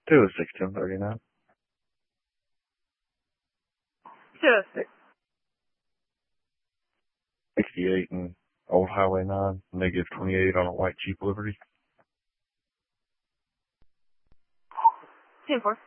206 1039. 206. 68 and Old Highway 9, negative 28 on a white Jeep Liberty. 10-4.